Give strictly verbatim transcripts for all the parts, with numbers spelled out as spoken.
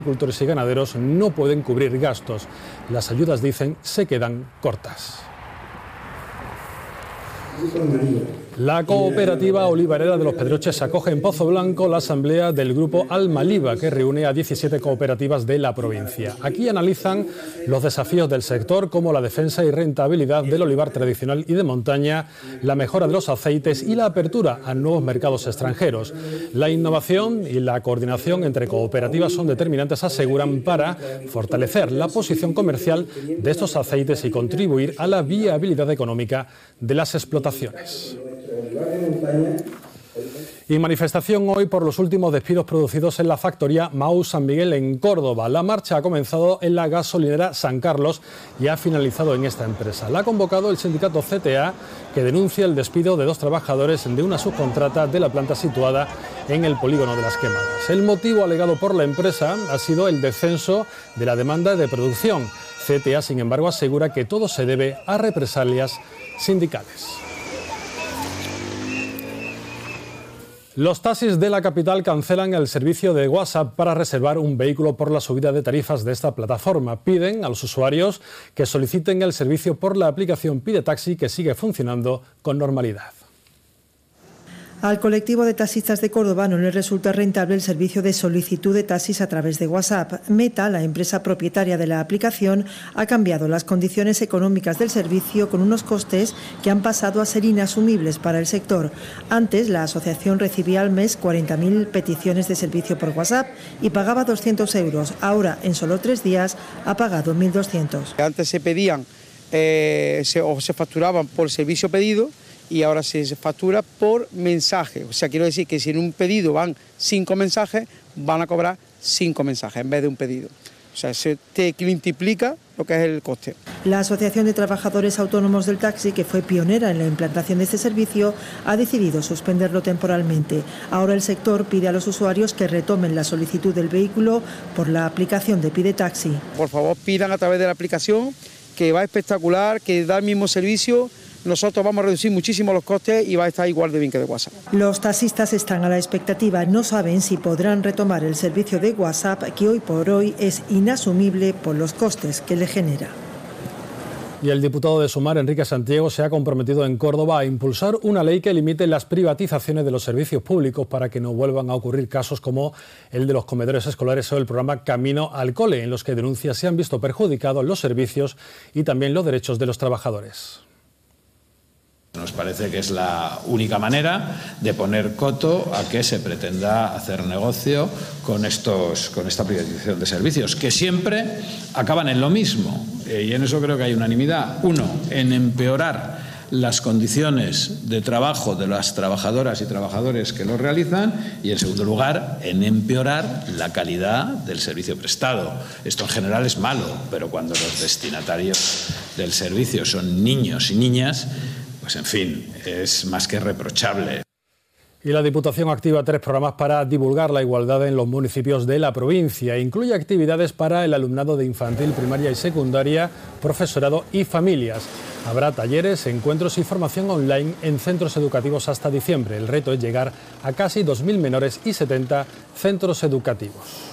Agricultores y ganaderos no pueden cubrir gastos. Las ayudas, dicen, se quedan cortas. La cooperativa olivarera de Los Pedroches acoge en Pozo Blanco la asamblea del grupo Almaliva, que reúne a diecisiete cooperativas de la provincia. Aquí analizan los desafíos del sector, como la defensa y rentabilidad del olivar tradicional y de montaña, la mejora de los aceites y la apertura a nuevos mercados extranjeros. La innovación y la coordinación entre cooperativas son determinantes, aseguran, para fortalecer la posición comercial de estos aceites y contribuir a la viabilidad económica de las explotaciones. Y manifestación hoy por los últimos despidos producidos en la factoría Mau San Miguel en Córdoba. La marcha ha comenzado en la gasolinera San Carlos y ha finalizado en esta empresa. La ha convocado el sindicato C T A, que denuncia el despido de dos trabajadores de una subcontrata de la planta situada en el polígono de Las Quemadas. El motivo alegado por la empresa ha sido el descenso de la demanda de producción. C T A, sin embargo, asegura que todo se debe a represalias sindicales. Los taxis de la capital cancelan el servicio de WhatsApp para reservar un vehículo por la subida de tarifas de esta plataforma. Piden a los usuarios que soliciten el servicio por la aplicación Pide Taxi, que sigue funcionando con normalidad. Al colectivo de taxistas de Córdoba no les resulta rentable el servicio de solicitud de taxis a través de WhatsApp. Meta, la empresa propietaria de la aplicación, ha cambiado las condiciones económicas del servicio con unos costes que han pasado a ser inasumibles para el sector. Antes, la asociación recibía al mes cuarenta mil peticiones de servicio por WhatsApp y pagaba doscientos euros. Ahora, en solo tres días, ha pagado mil doscientos. Antes se pedían eh, se, o se facturaban por servicio pedido, y ahora se factura por mensaje. O sea, quiero decir que si en un pedido van cinco mensajes, van a cobrar cinco mensajes en vez de un pedido. O sea, se te multiplica lo que es el coste. La Asociación de Trabajadores Autónomos del Taxi, que fue pionera en la implantación de este servicio, ha decidido suspenderlo temporalmente. Ahora el sector pide a los usuarios que retomen la solicitud del vehículo por la aplicación de Pide Taxi. Por favor, pidan a través de la aplicación, que va espectacular, que da el mismo servicio. Nosotros vamos a reducir muchísimo los costes y va a estar igual de bien que de WhatsApp. Los taxistas están a la expectativa, no saben si podrán retomar el servicio de WhatsApp, que hoy por hoy es inasumible por los costes que le genera. Y el diputado de Sumar, Enrique Santiago, se ha comprometido en Córdoba a impulsar una ley que limite las privatizaciones de los servicios públicos para que no vuelvan a ocurrir casos como el de los comedores escolares o el programa Camino al Cole, en los que denuncia se han visto perjudicados los servicios y también los derechos de los trabajadores. Nos parece que es la única manera de poner coto a que se pretenda hacer negocio con, estos, con esta privatización de servicios, que siempre acaban en lo mismo. Y en eso creo que hay unanimidad. Uno, en empeorar las condiciones de trabajo de las trabajadoras y trabajadores que lo realizan, y en segundo lugar, en empeorar la calidad del servicio prestado. Esto en general es malo, pero cuando los destinatarios del servicio son niños y niñas, pues en fin, es más que reprochable. Y la Diputación activa tres programas para divulgar la igualdad en los municipios de la provincia. Incluye actividades para el alumnado de infantil, primaria y secundaria, profesorado y familias. Habrá talleres, encuentros y formación online en centros educativos hasta diciembre. El reto es llegar a casi dos mil menores y setenta centros educativos.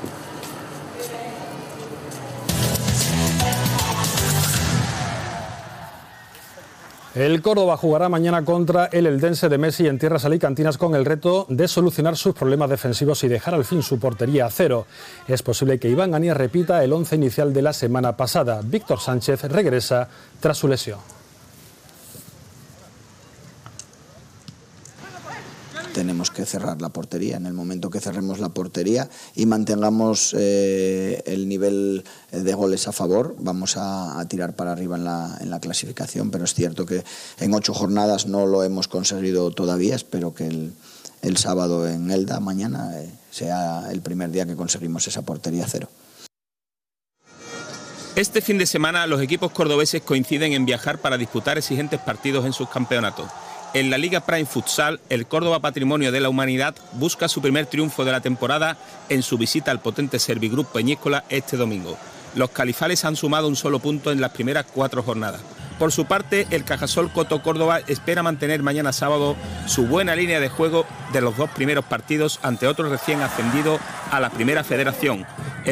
El Córdoba jugará mañana contra el Eldense de Messi en tierras alicantinas con el reto de solucionar sus problemas defensivos y dejar al fin su portería a cero. Es posible que Iván Anier repita el once inicial de la semana pasada. Víctor Sánchez regresa tras su lesión. Tenemos que cerrar la portería. En el momento que cerremos la portería y mantengamos eh, el nivel de goles a favor, vamos a, a tirar para arriba en la, en la clasificación, pero es cierto que en ocho jornadas no lo hemos conseguido todavía. Espero que el, el sábado en Elda, mañana, eh, sea el primer día que conseguimos esa portería cero. Este fin de semana los equipos cordobeses coinciden en viajar para disputar exigentes partidos en sus campeonatos. En la Liga Prime Futsal, el Córdoba Patrimonio de la Humanidad busca su primer triunfo de la temporada en su visita al potente Servigroup Peñíscola este domingo. Los califales han sumado un solo punto en las primeras cuatro jornadas. Por su parte, el Cajasol Coto Córdoba espera mantener mañana sábado su buena línea de juego de los dos primeros partidos ante otro recién ascendido a la Primera Federación.